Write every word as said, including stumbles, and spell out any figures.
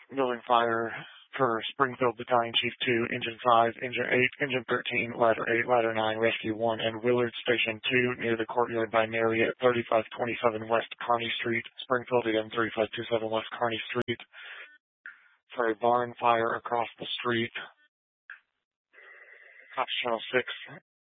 Building fire for Springfield Battalion Chief two, Engine five, Engine eight, Engine thirteen, Ladder eight, Ladder nine, Rescue one, and Willard Station two near the courtyard by Marriott, thirty-five twenty-seven West Kearny Street, Springfield again, thirty-five twenty-seven West Kearny Street, for a barn fire across the street. Cops Channel six,